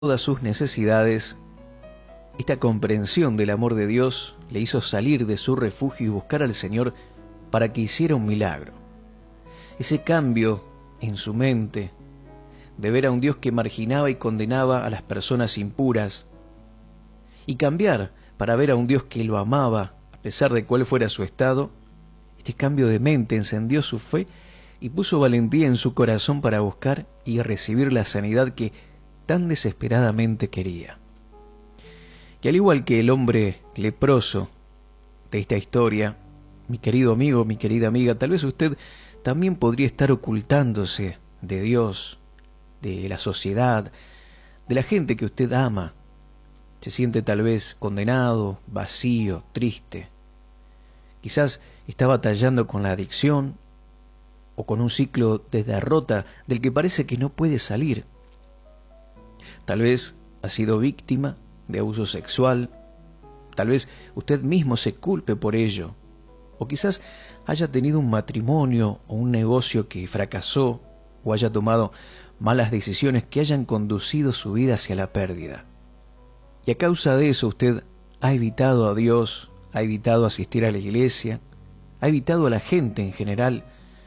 todas sus necesidades, esta comprensión del amor de Dios le hizo salir de su refugio y buscar al Señor para que hiciera un milagro. Ese cambio en su mente de ver a un Dios que marginaba y condenaba a las personas impuras y cambiar para ver a un Dios que lo amaba a pesar de cuál fuera su estado, este cambio de mente encendió su fe y puso valentía en su corazón para buscar y recibir la sanidad que tan desesperadamente quería. Y al igual que el hombre leproso de esta historia, mi querido amigo, mi querida amiga, tal vez usted también podría estar ocultándose de Dios, de la sociedad, de la gente que usted ama. Se siente tal vez condenado, vacío, triste. Quizás está batallando con la adicción o con un ciclo de derrota del que parece que no puede salir. Tal vez ha sido víctima de abuso sexual, tal vez usted mismo se culpe por ello, o quizás haya tenido un matrimonio o un negocio que fracasó, o haya tomado malas decisiones que hayan conducido su vida hacia la pérdida. Y a causa de eso usted ha evitado a Dios, ha evitado asistir a la iglesia, ha evitado a la gente en general,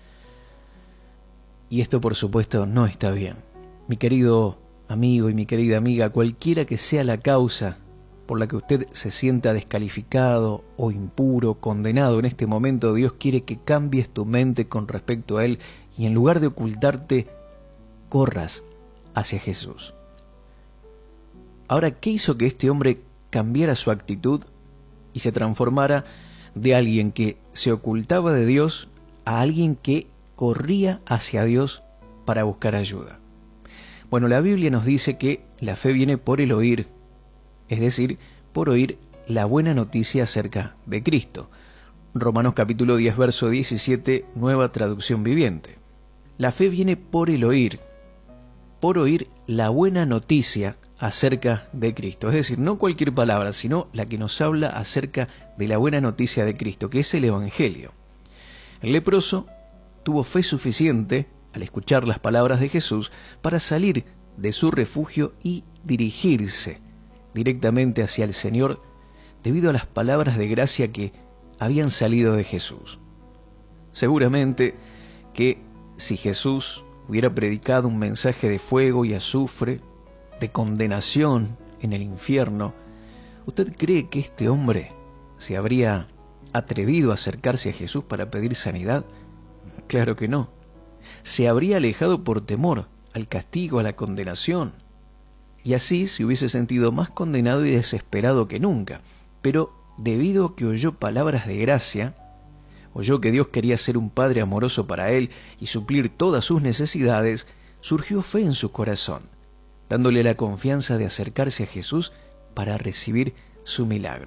y esto por supuesto no está bien. Mi querido amigo y mi querida amiga, cualquiera que sea la causa por la que usted se sienta descalificado o impuro, condenado en este momento, Dios quiere que cambies tu mente con respecto a Él y en lugar de ocultarte, corras hacia Jesús. Ahora, ¿qué hizo que este hombre cambiara su actitud y se transformara de alguien que se ocultaba de Dios a alguien que corría hacia Dios para buscar ayuda? Bueno, la Biblia nos dice que la fe viene por el oír, es decir, por oír la buena noticia acerca de Cristo. Romanos capítulo 10, verso 17, nueva traducción viviente. La fe viene por oír la buena noticia acerca de Cristo. Es decir, no cualquier palabra, sino la que nos habla acerca de la buena noticia de Cristo, que es el Evangelio. El leproso tuvo fe suficiente al escuchar las palabras de Jesús para salir de su refugio y dirigirse directamente hacia el Señor debido a las palabras de gracia que habían salido de Jesús. Seguramente que si Jesús hubiera predicado un mensaje de fuego y azufre, de condenación en el infierno, ¿usted cree que este hombre se habría atrevido a acercarse a Jesús para pedir sanidad? Claro que no. Se habría alejado por temor al castigo, a la condenación, y así se hubiese sentido más condenado y desesperado que nunca. Pero debido a que oyó palabras de gracia, oyó que Dios quería ser un padre amoroso para él y suplir todas sus necesidades, surgió fe en su corazón, dándole la confianza de acercarse a Jesús para recibir su milagro.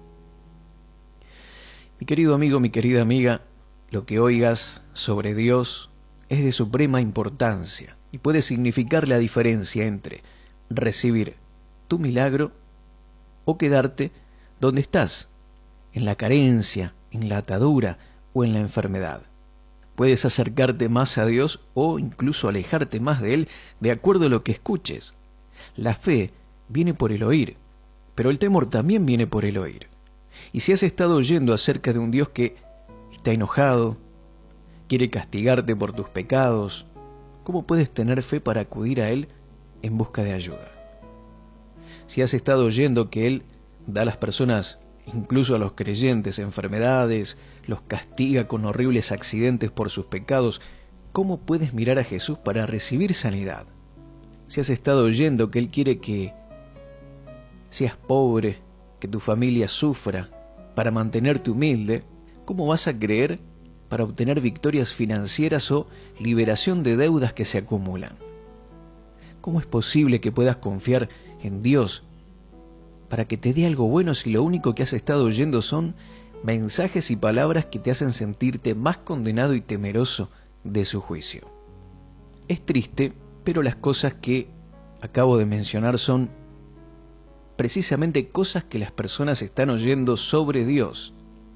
Mi querido amigo, mi querida amiga, lo que oigas sobre Dios es de suprema importancia y puede significar la diferencia entre recibir tu milagro o quedarte donde estás, en la carencia, en la atadura o en la enfermedad. Puedes acercarte más a Dios o incluso alejarte más de Él de acuerdo a lo que escuches. La fe viene por el oír, pero el temor también viene por el oír. Y si has estado oyendo acerca de un Dios que está enojado, quiere castigarte por tus pecados, ¿cómo puedes tener fe para acudir a Él en busca de ayuda? Si has estado oyendo que Él da a las personas, incluso a los creyentes, enfermedades, los castiga con horribles accidentes por sus pecados, ¿cómo puedes mirar a Jesús para recibir sanidad? Si has estado oyendo que Él quiere que seas pobre, que tu familia sufra, para mantenerte humilde, ¿cómo vas a creer para obtener victorias financieras o liberación de deudas que se acumulan? ¿Cómo es posible que puedas confiar en Dios para que te dé algo bueno si lo único que has estado oyendo son mensajes y palabras que te hacen sentirte más condenado y temeroso de su juicio? Es triste, pero las cosas que acabo de mencionar son precisamente cosas que las personas están oyendo sobre Dios.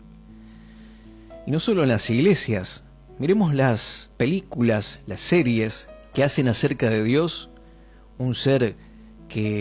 Y no solo en las iglesias, miremos las películas, las series que hacen acerca de Dios, un ser que